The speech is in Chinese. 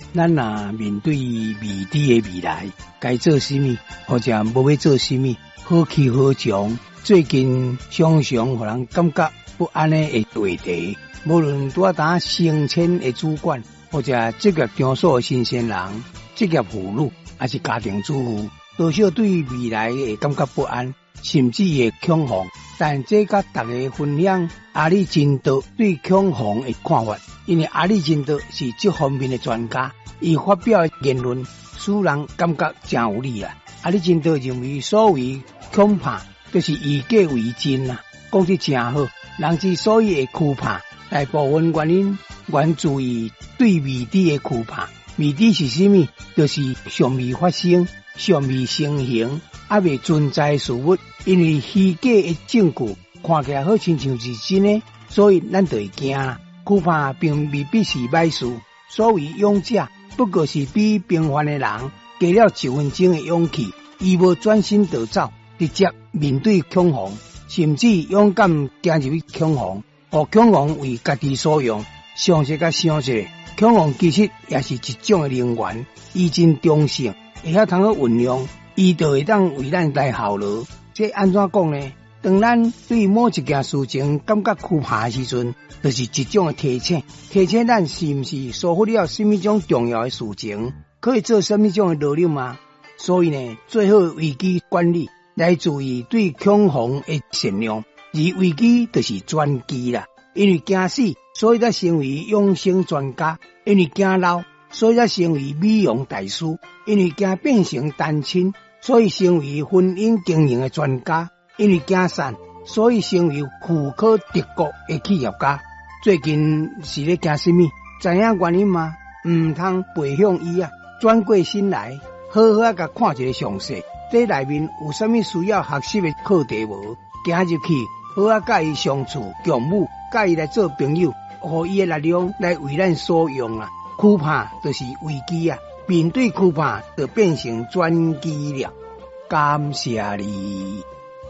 咱若面对未知的未来，该做什么，或者无要做什么，好去好强。最近常常让人感觉不安的话题，无论拄打升迁的主管，或者职业场所的新鲜人、职业妇女，还是家庭主妇，多少对未来会感觉不安，甚至会恐慌。但这甲大家分享阿里真道对恐慌的看法，因为阿里真道是这方面的专家，伊发表的言论使人感觉真有理啊。阿里真道认为，所谓恐怕就是以假为真啊，讲得真好。人之所以会惧怕，大部分原因源自于对未知的惧怕。未知是什么？就是尚未发生、尚未成形、还未存在的事物。因为虚假的证据看起来好亲像是真的，所以咱就会惊啦。惧怕并未必是歹事。所谓勇者，不过是比平凡的人加了1分钟的勇气，伊无转身逃走，直接面对恐慌，甚至勇敢走入去恐慌，互恐慌为家己所用。详细甲想些，恐慌其实也是一种的能源，伊真中性，会晓通去运用，伊就会当为咱来效劳。这安怎讲呢？当咱对某一件事情感觉惧怕的时阵，就是一种的提醒，提醒咱是不是疏忽了什么种重要的事情，可以做什么种的努力吗？所以呢，最好危机管理来自于对恐慌的善良，而危机就是转机啦。因为惊死，所以才成为养生专家；因为惊老，所以才成为美容大师；因为惊变成单亲，所以成为婚姻经营的专家；因为惊散，所以成为富可敌国的企业家。最近是咧惊什么？知影原因吗？唔通背向伊啊！转过身来，好好啊，甲看一个详细。这内面有啥物需要学习的课题无？行入去，好啊，甲伊相处共舞，甲伊来做朋友，互伊的力量来为咱所用啊！惧怕就是危机啊！面对惧怕，就变成转机了。感谢你。